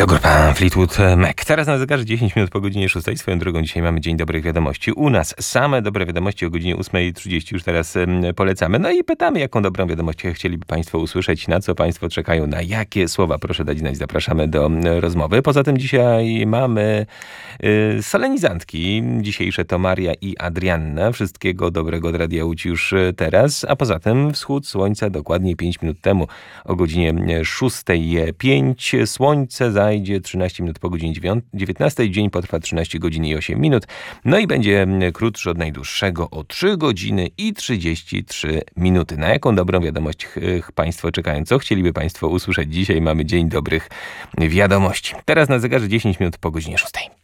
To grupa Fleetwood Mac. Teraz na zegarze 10 minut po godzinie 6. Swoją drogą dzisiaj mamy Dzień Dobrych Wiadomości. U nas same dobre wiadomości o godzinie 8:30 już teraz polecamy. No i pytamy, jaką dobrą wiadomość chcieliby Państwo usłyszeć, na co Państwo czekają, na jakie słowa. Proszę dać znać, zapraszamy do rozmowy. Poza tym dzisiaj mamy solenizantki. Dzisiejsze to Maria i Adrianna. Wszystkiego dobrego od Radia Łódź już teraz. A poza tym wschód słońca dokładnie 5 minut temu o godzinie 6:05. Słońce zajdzie 13 minut po godzinie 19. Dzień potrwa 13 godzin i 8 minut. No i będzie krótszy od najdłuższego o 3 godziny i 33 minuty. Na jaką dobrą wiadomość Państwo czekają? Co chcieliby Państwo usłyszeć dzisiaj? Mamy Dzień Dobrych Wiadomości. Teraz na zegarze 10 minut po godzinie 6.